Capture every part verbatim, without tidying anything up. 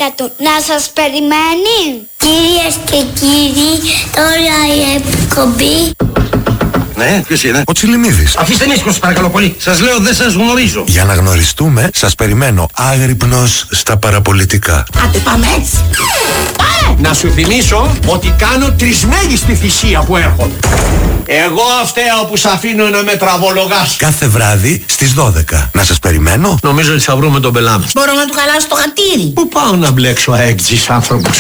του να σας περιμένει. Κυρίες και κύριοι, τώρα η εκπομπή. Ναι, ποιος είναι? Ο Τσιλιμίδης. Αφήστε ήσυχο σας παρακαλώ πολύ. Σας λέω δεν σας γνωρίζω. Για να γνωριστούμε, σας περιμένω άγρυπνος στα παραπολιτικά. Άντε πάμε έτσι. Να σου θυμίσω ότι κάνω τρισμέγιστη θυσία που έχω. Εγώ φταίω που σ' αφήνω να με τραβολογάς. Κάθε βράδυ στις δώδεκα. Να σας περιμένω. Νομίζω ότι θα βρούμε τον πελάμα. Μπορώ να του χαλάσω το χατήρι. Πού πάω να μπλέξω αέκτζης άνθρωπος.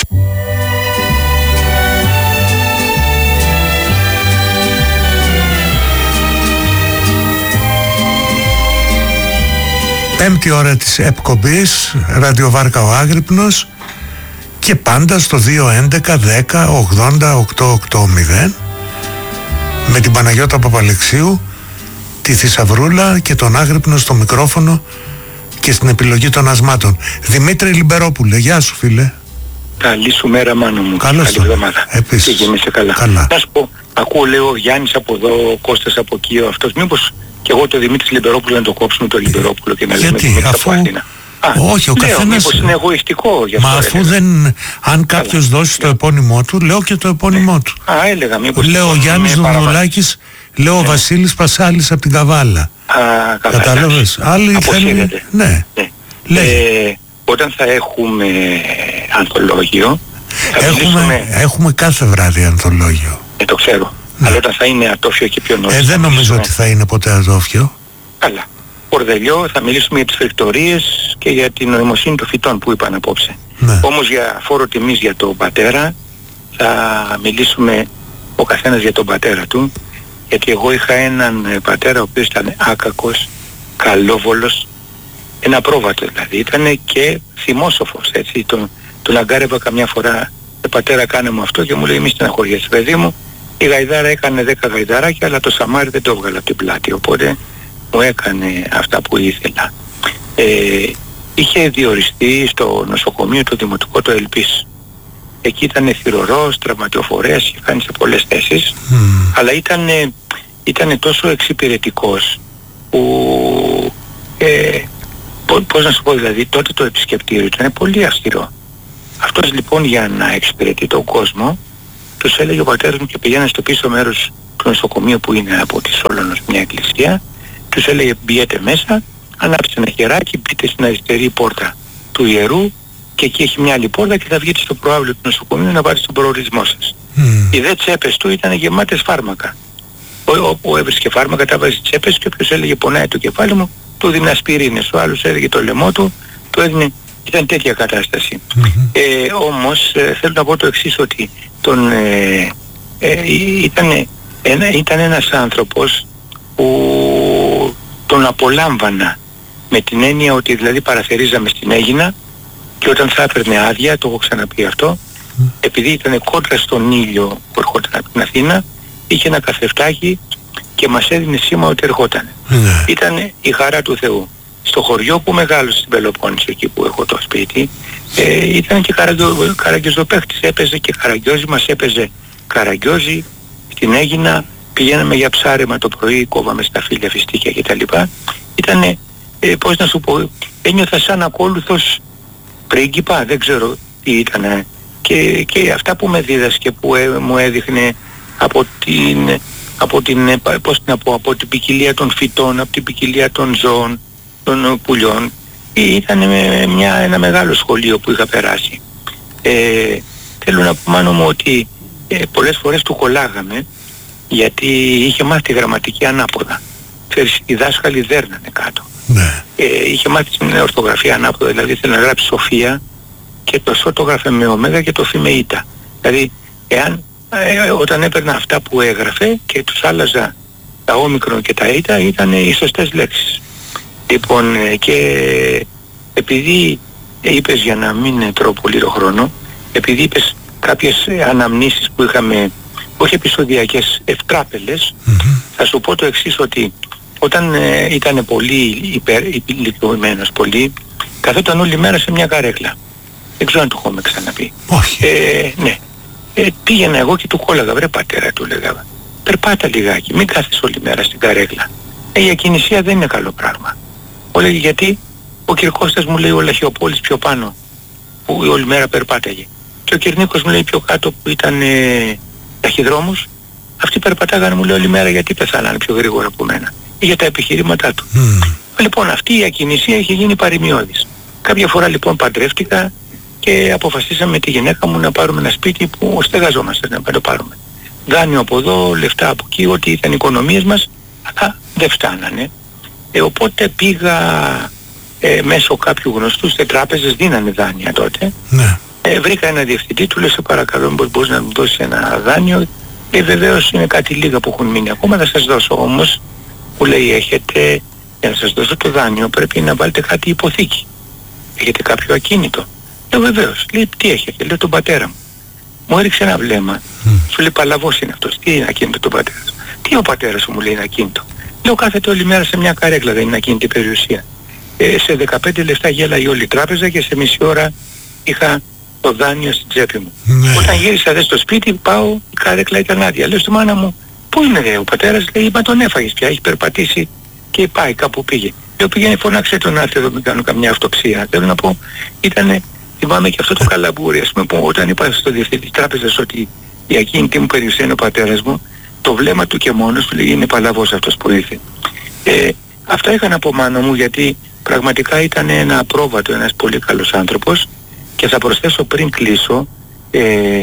Πέμπτη ώρα της εκπομπής, ραδιοβάρκα ο Άγρυπνος, και πάντα στο δύο έντεκα δέκα ογδόντα οκτακόσια ογδόντα με την Παναγιώτα Παπαλεξίου, τη Θησαυρούλα και τον Άγρυπνο στο μικρόφωνο και στην επιλογή των ασμάτων. Δημήτρη Λιμπερόπουλε, γεια σου φίλε. Καλή σου μέρα μάνο μου. Καλώς Καλή το. εβδομάδα. Επίσης. Και γεννήσε καλά. Καλά. Να σου πω, ακούω λέω Γιάννης από εδώ, Κώστας από εκεί, ο αυτός. Μήπως και εγώ το Δημήτρη Λιμπερόπουλο να το κόψουμε το Λιμπερόπουλο και να λέμε Γιατί, Δημήτρη αφού... από Αθήνα. Α, όχι, ο λέω, καθένας... μήπως είναι εγωιστικό γι' Μα αυτό. αφού έλεγα. δεν... Αν κάποιος δώσει το επώνυμό του, λέω και το επώνυμό του. Α, έλεγα μήπως... Λέω ο Γιάννης Δονδουλάκης, λέω ο Βασίλης Πασάλης από την Καβάλα. Α, καλά. Κατάλαβες. Άλλοι θέλουν... Ναι. ναι. Ε, όταν θα έχουμε ανθολόγιο... Θα έχουμε, μιλήσουμε... έχουμε κάθε βράδυ ανθολόγιο. Ε, το ξέρω. Ναι. Αλλά όταν θα είναι ατόφιο και πιο νωρίς... Ε, δεν νομίζω μιλήσουμε... ότι θα είναι ποτέ ατόφιο. Καλά. Κορδελιό, θα μιλήσουμε για τις φεκτορίες και για την νοημοσύνη των φυτών που είπαν απόψε. Ναι. Όμως για φόρο τιμής για τον πατέρα θα μιλήσουμε ο καθένας για τον πατέρα του, γιατί εγώ είχα έναν πατέρα ο οποίος ήταν άκακος, καλόβολος, ένα πρόβατο δηλαδή, ήταν και θυμόσοφος, έτσι, τον, τον αγκάρευα καμιά φορά, «Ε, πατέρα κάνε μου αυτό» και μου λέει «μη στεναχωριέσαι παιδί μου, η γαϊδάρα έκανε δέκα γαϊδαράκια αλλά το σαμάρι δεν το έβγαλε από την πλάτη, οπότε μου έκανε αυτά που ήθελα». Ε, είχε διοριστεί στο νοσοκομείο το δημοτικό το Ελπίς. Εκεί ήταν θυρωρός, τραυματιοφορέας, είχε κάνει σε πολλές θέσεις, mm. αλλά ήταν, ήταν τόσο εξυπηρετικός που, ε, πώς να σου πω δηλαδή, τότε το επισκεπτήριο ήταν πολύ αυστηρό. Αυτός λοιπόν για να εξυπηρετεί τον κόσμο, τους έλεγε ο πατέρας μου και πηγαίνανε στο πίσω μέρος του νοσοκομείου που είναι από τη Σόλωνος μια εκκλησία, τους έλεγε μπιέτε μέσα, ανάψτε ένα χεράκι, μπείτε στην αριστερή πόρτα του ιερού και εκεί έχει μια άλλη πόρτα και θα βγείτε στο προάβλιο του νοσοκομείου να πάρετε τον προορισμό σας. Mm. Οι δε τσέπες του ήταν γεμάτες φάρμακα. Όπου έβρισκε φάρμακα τα βάζει τσέπες και όποιος έλεγε πονάει το κεφάλι μου, του δίνει ασπιρίνες. Ο άλλος έλεγε το λαιμό του, του έδινε, ήταν τέτοια κατάσταση. Mm-hmm. Ε, όμως ε, θέλω να πω το εξής, ότι τον, ε, ε, ήταν, ένα, ήταν ένας άνθρωπος που τον απολάμβανα με την έννοια ότι δηλαδή παραθερίζαμε στην Αίγινα και όταν θα έπαιρνε άδεια, το έχω ξαναπεί αυτό, mm. επειδή ήταν κόντρα στον ήλιο που ερχόταν από την Αθήνα, είχε ένα καθρεφτάκι και μας έδινε σήμα ότι ερχόταν. Mm. Ήταν η χαρά του Θεού. Στο χωριό που μεγάλωσε στην Πελοπόννησο, εκεί που έχω το σπίτι, ε, ήταν και καραγκιόζοπαίχτης, έπαιζε και καραγκιόζι, μας έπαιζε καραγκιόζι, στην Αίγινα, πηγαίναμε για ψάρεμα το πρωί, κόβαμε στα φύλλα φιστίκια κτλ. Ήτανε, ε, πώς να σου πω, ένιωθα σαν ακόλουθος πρίγκιπα, δεν ξέρω τι ήτανε. Και, και αυτά που με δίδασκε, που ε, μου έδειχνε από την, από την, πώς να πω, από την ποικιλία των φυτών, από την ποικιλία των ζώων, των πουλιών, ήταν μια, ένα μεγάλο σχολείο που είχα περάσει. Ε, θέλω να πω μάνο μου ότι ε, πολλές φορές του κολλάγαμε, γιατί είχε μάθει τη γραμματική ανάποδα. Ξέρεις, οι δάσκαλοι δέρνανε κάτω. Ναι. Ε, είχε μάθει την ορθογραφία ανάποδα, δηλαδή ήθελε να γράψει Σοφία και το σ το έγραφε με ωμέγα και το φ με ήτα. Δηλαδή, εάν, ε, όταν έπαιρνα αυτά που έγραφε και τους άλλαζα τα όμικρον και τα ήτα, ήταν οι σωστές λέξεις. Λοιπόν, ε, και επειδή ε, είπες, για να μην τρώω πολύ το χρόνο, επειδή είπες κάποιες αναμνήσεις που είχαμε, όχι επεισοδιακές, ευτράπελες, mm-hmm. θα σου πω το εξής, ότι όταν ε, ήταν πολύ υπερηλικιωμένος, πολύ, καθόταν όλη μέρα σε μια καρέκλα. Δεν ξέρω αν το έχουμε ξαναπεί. Όχι. Ε, ναι. Ε, πήγαινα εγώ και του κόλλαγα, βρε πατέρα, του λέγα, περπάτα λιγάκι, μην κάθεσαι όλη μέρα στην καρέκλα. Ε, η ακινησία δεν είναι καλό πράγμα. Μου λέγει γιατί, ο κ. Κώστας μου λέει, ο Λαχιοπόλης πιο πάνω που όλη μέρα περπάταγε. Και ο Κυρνίκος μου λέει πιο κάτω που ήταν ε, ταχυδρόμους, αυτοί περπατάγανε, μου λέει, όλη μέρα, γιατί πεθάνανε πιο γρήγορα από μένα. Για τα επιχειρήματά του. Mm. Λοιπόν, αυτή η ακινησία έχει γίνει παροιμιώδης. Κάποια φορά λοιπόν παντρεύτηκα και αποφασίσαμε με τη γυναίκα μου να πάρουμε ένα σπίτι που στεγαζόμαστε, να το πάρουμε. Δάνειο από εδώ, λεφτά από εκεί, ό,τι ήταν οι οικονομίες μας, αλλά δεν φτάνανε. Ε, οπότε πήγα ε, μέσω κάποιου γνωστού, σε τράπεζες δίνανε δάνεια τότε. Ναι. Ε, βρήκα ένα διευθυντή, του λέω, σε παρακαλώ, μήπως μπορείς να μου δώσεις ένα δάνειο. Ε, βεβαίως είναι κάτι λίγα που έχουν μείνει ακόμα, θα σας δώσω όμως. Μου λέει, έχετε, για να σας δώσω το δάνειο πρέπει να βάλετε κάτι υποθήκη. Έχετε κάποιο ακίνητο? Λέω, βεβαίως. Λέει, τι έχετε? Λέω, τον πατέρα μου. Μου έριξε ένα βλέμμα. Mm. Σου λέει, παλαβός είναι αυτός. Τι είναι ακίνητο τον πατέρα σου? Τι ο πατέρας σου? Μου λέει, είναι ακίνητο. Λέω, κάθεται όλη μέρα σε μια καρέκλα, δεν είναι ακίνητη περιουσία. Ε, σε δεκαπέντε λεπτά γέλαγε όλη η τράπεζα και σε μισή ώρα είχα το δάνειο στην τσέπη μου. Mm. Όταν γύρισα δε στο σπίτι, πάω, η καρέκλα ήταν άδεια. Λέω στη μάνα μου, πού είναι δε, ο πατέρας? Λέει, μα τον έφαγες πια, έχει περπατήσει και πάει κάπου πήγε. Λέω, πήγαινε, φωνάξε τον, άρθρο εδώ, μην κάνω καμιά αυτοψία. Θέλω να πω, ήτανε, θυμάμαι και αυτό το καλαμπούρι, ας πούμε, που όταν είπα στο διευθυντή της τράπεζας ότι η ακίνητη μου περιουσία είναι ο πατέρας μου, το βλέμμα του και μόνος του λέει, είναι παλαβός αυτός που ήρθε. Ε, αυτά είχα να πω, μάνο μου, γιατί πραγματικά ήταν ένα απρόβατο, ένας πολύ καλός άνθρωπος. Και θα προσθέσω πριν κλείσω ε,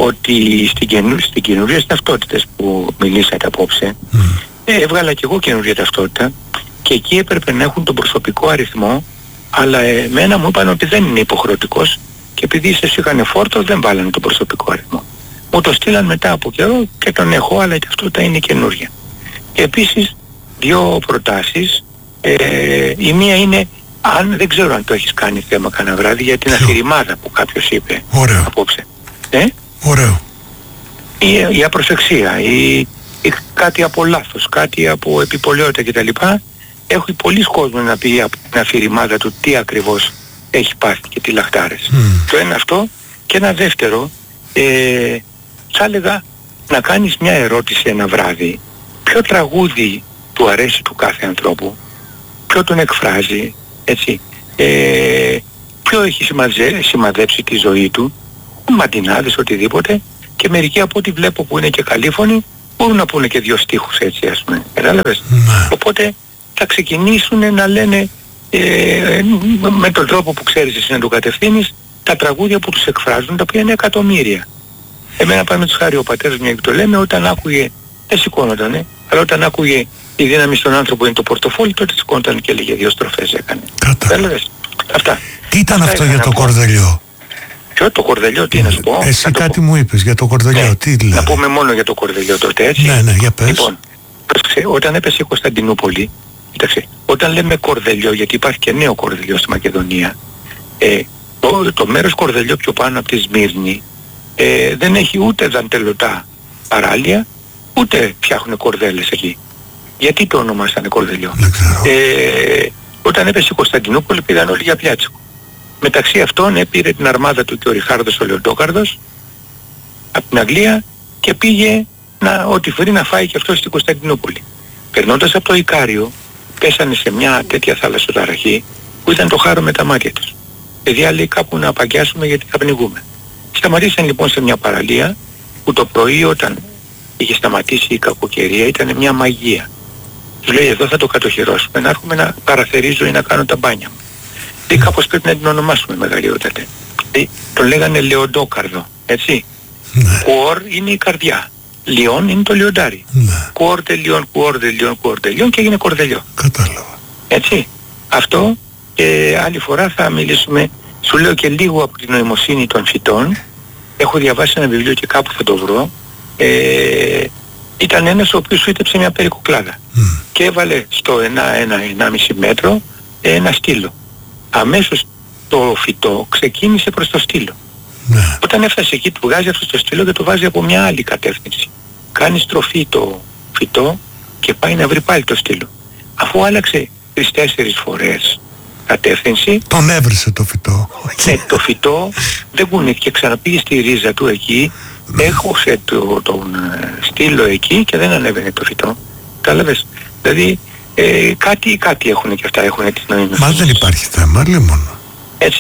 ότι στην, καινού, στην καινούριες ταυτότητες που μιλήσατε απόψε mm. ε, έβγαλα και εγώ καινούρια ταυτότητα και εκεί έπρεπε να έχουν τον προσωπικό αριθμό, αλλά εμένα μου είπαν ότι δεν είναι υποχρεωτικός και επειδή ίσως είχαν φόρτο δεν βάλανε τον προσωπικό αριθμό. Μου το στείλαν μετά από καιρό και τον έχω, αλλά η ταυτότητα είναι καινούρια. Και επίσης δύο προτάσεις, ε, η μία είναι, αν δεν ξέρω αν το έχεις κάνει θέμα κανένα βράδυ, για την αφηρημάδα που κάποιος είπε. Ωραίο. Απόψε. Ε? Ωραίο. Η, η απροσεξία, η, η, κάτι από λάθος, κάτι από επιπολαιότητα κτλ. Έχει πολλοί κόσμος να πει από την αφηρημάδα του τι ακριβώς έχει πάθει και τι λαχτάρες. Mm. Το ένα αυτό και ένα δεύτερο, ε, θα έλεγα να κάνεις μια ερώτηση ένα βράδυ. Ποιο τραγούδι του αρέσει του κάθε ανθρώπου, ποιο τον εκφράζει, έτσι, ε, ποιο έχει σημαζε, σημαδέψει τη ζωή του, μαντινάδες, οτιδήποτε, και μερικοί από ό,τι βλέπω που είναι και καλήφωνοι μπορούν να πούνε και δύο στίχους, έτσι, ας πούμε, κατάλαβες. Mm. Οπότε θα ξεκινήσουν να λένε ε, με τον τρόπο που ξέρεις εσύ να το κατευθύνεις τα τραγούδια που τους εκφράζουν, τα οποία είναι εκατομμύρια. Εμένα πάμε τους χάρη ο πατέρας μου, και το λέμε, όταν άκουγε, δεν σηκώνονταν, αλλά όταν άκουγε η δύναμη στον άνθρωπο είναι το πορτοφόλι, τότε σηκώνονταν και έλεγε δύο στροφές έκανε. Κατάλαβες. Αυτά. Τι ήταν Αυτά αυτό για το κορδελιό? Ποιο το κορδελιό, τι να σου πω? Εσύ να κάτι πω. μου είπες για το κορδελιό, ναι. Τι δηλαδή? Να πούμε μόνο για το κορδελιό τότε, έτσι. Ναι, ναι, για πες. Λοιπόν, όταν έπεσε η Κωνσταντινούπολη, κοίταξε, όταν λέμε κορδελιό, γιατί υπάρχει και νέο κορδελιό στη Μακεδονία, ε, το, το μέρος κορδελιό πιο πάνω από τη Σμύρνη ε, δεν έχει ούτε δαντελωτά παράλια, ούτε φτιάχνουν κορδέλες εκεί. Γιατί το ονομάσανε κορδελιό? Ε, όταν έπεσε η Κωνσταντινούπολη πήγαν όλοι για Πλιάτσικο. Μεταξύ αυτών έπηρε την αρμάδα του και ο Ριχάρδος ο Λεοντόκαρδος από την Αγγλία και πήγε να, ό,τι φέρει να φάει και αυτό στην Κωνσταντινούπολη. Περνώντας από το Ικάριο πέσανε σε μια τέτοια θαλασσοταραχή που ήταν το χάρο με τα μάτια τους. Παιδιά, λέει, κάπου να απαγκιάσουμε γιατί θα πνιγούμε. Σταματήσαν λοιπόν σε μια παραλία που το πρωί όταν είχε σταματήσει η κακοκαιρία ήταν μια μαγεία. Τους λέει, εδώ θα το κατοχυρώσουμε, να έρχομαι να παραθερίζω ή να κάνω τα μπάνια μου. Λέει, κάπως πρέπει να την ονομάσουμε μεγαλειότατε. Λέει, τον λέγανε Λεοντόκαρδο, έτσι. Ναι. Κουόρ είναι η καρδιά. Λιόν είναι το λιοντάρι. Ναι. Κουόρ τελειών, κουόρ τελειών, κουόρ τελειών και έγινε κορδελιό. Κατάλαβα. Έτσι. Αυτό και άλλη φορά θα μιλήσουμε. Σου λέω και λίγο από την νοημοσύνη των φυτών. Έχω διαβάσει ένα βιβλίο και κάπου θα το βρω. Ε, ήταν ένας ο οποίος φύτεψε μια περικοκλάδα mm. και έβαλε στο ένα ενάμιση μέτρο ένα στήλο. Αμέσως το φυτό ξεκίνησε προς το στήλο. Ναι. Όταν έφτασε εκεί του βγάζει αυτό το στήλο και το βάζει από μια άλλη κατεύθυνση. Κάνει στροφή το φυτό και πάει να βρει πάλι το στήλο. Αφού άλλαξε τρεις-τέσσερις φορές κατεύθυνση, τον έβρισε το φυτό. Ναι, το φυτό δεν κουνήθηκε και ξαναπήγε στη ρίζα του εκεί, έχωσε το, τον στήλο εκεί και δεν ανέβαινε το φυτό. Κατάλαβες. Δηλαδή ε, κάτι, κάτι έχουν και αυτά, έχουν τις νοημοσύνες. Μα δεν υπάρχει θέμα, λέει μόνο. Έτσι.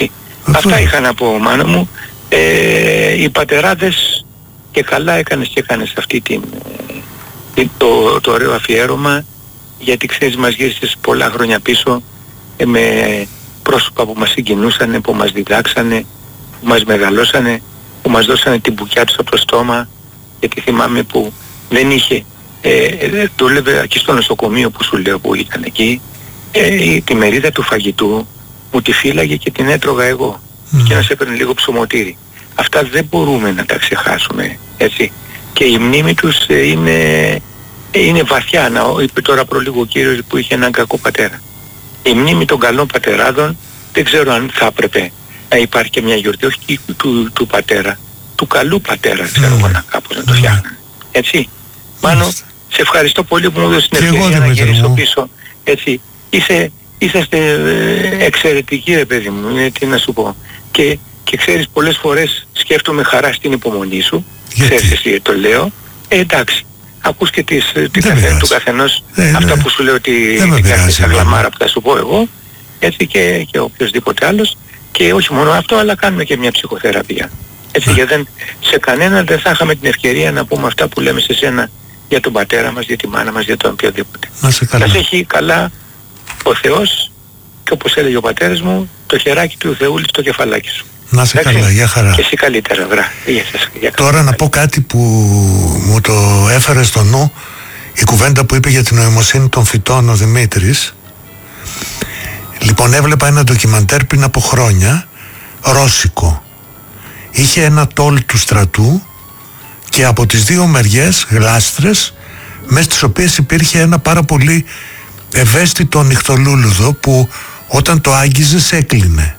Αυτά είχα να πω, μάνα μου. Ε, οι πατεράδες, και καλά έκανες και έκανες αυτή την, την, το, το ωραίο αφιέρωμα, γιατί ξέρεις μας γύρισες πολλά χρόνια πίσω ε, με πρόσωπα που μας συγκινούσανε, που μας διδάξανε, που μας μεγαλώσανε, που μας δώσανε την μπουκιά τους από το στόμα, γιατί θυμάμαι που δεν είχε, ε, δούλευε και στο νοσοκομείο που σου λέω που ήταν εκεί, ε, τη μερίδα του φαγητού μου τη φύλαγε και την έτρωγα εγώ mm. και να σε έπαιρνε λίγο ψωμοτήρι. Αυτά δεν μπορούμε να τα ξεχάσουμε, έτσι. Και η μνήμη τους ε, είναι, ε, είναι βαθιά. Να, είπε τώρα προ λίγο ο κύριος που είχε έναν κακό πατέρα. Η μνήμη των καλών πατεράδων δεν ξέρω αν θα έπρεπε να υπάρχει και μια γιορτή, όχι του, του, του πατέρα, του καλού πατέρα, ξέρω εγώ, mm. να κάπως να το φτιάχνουν. Έτσι. Μάνο, mm. σε ευχαριστώ πολύ που μου έδωσε την ευκαιρία να γυρίσω πίσω. Έτσι. Είσαι, είσαστε ε, εξαιρετικοί, ρε παιδί μου, ε, τι να σου πω. Και, και ξέρεις, πολλές φορές σκέφτομαι χαρά στην υπομονή σου. Γιατί? Ξέρεις εσύ το λέω. Ε, εντάξει. Ακούς και τις, την καθε, του καθενός ε, αυτά ναι. που σου λέω ότι είναι στα γλαμάρα που θα σου πω εγώ. Έτσι και, και οποιοσδήποτε άλλος. Και όχι μόνο αυτό, αλλά κάνουμε και μια ψυχοθεραπεία. Έτσι, γιατί δεν, σε κανέναν δεν θα είχαμε την ευκαιρία να πούμε αυτά που λέμε σε σένα για τον πατέρα μας, για τη μάνα μας, για τον οποιοδήποτε. Να σε καλά. Θα σε έχει καλά ο Θεός και όπως έλεγε ο πατέρας μου, το χεράκι του Θεούλη στο κεφαλάκι σου. Να σε εντάξει, καλά, για χαρά. Και εσύ καλύτερα, βρά. Για σας, για Τώρα καλά. Να πω κάτι που μου το έφερε στο νου, η κουβέντα που είπε για την νοημοσύνη των φυτών ο Δημήτρης. Λοιπόν, έβλεπα ένα ντοκιμαντέρ πριν από χρόνια, ρώσικο. Είχε ένα τόλ του στρατού και από τις δύο μεριές γλάστρες, μέσα στις οποίες υπήρχε ένα πάρα πολύ ευαίσθητο νυχτολούλουδο που όταν το άγγιζες έκλεινε.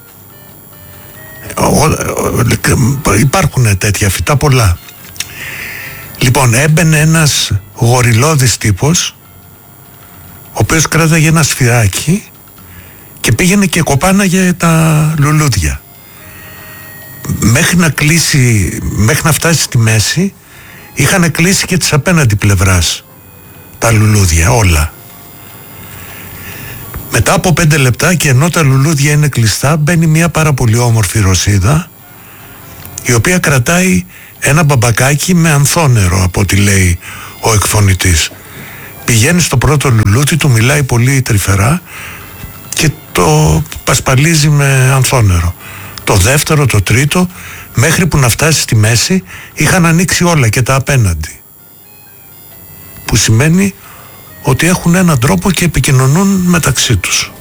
Υπάρχουν τέτοια φυτά πολλά. Λοιπόν, έμπαινε ένας γοριλώδης τύπος, ο οποίος κράταγε ένα σφυράκι και πήγαινε και κοπάναγε τα λουλούδια. Μέχρι να κλείσει, μέχρι να φτάσει στη μέση, είχαν κλείσει και της απέναντι πλευράς τα λουλούδια όλα. Μετά από πέντε λεπτά, και ενώ τα λουλούδια είναι κλειστά, μπαίνει μια πάρα πολύ όμορφη Ρωσίδα, η οποία κρατάει ένα μπαμπακάκι με ανθόνερο, από ό,τι λέει ο εκφωνητής. Πηγαίνει στο πρώτο λουλούδι, του μιλάει πολύ τρυφερά και το πασπαλίζει με ανθόνερο. Το δεύτερο, το τρίτο, μέχρι που να φτάσει στη μέση, είχαν ανοίξει όλα και τα απέναντι. Που σημαίνει ότι έχουν έναν τρόπο και επικοινωνούν μεταξύ τους.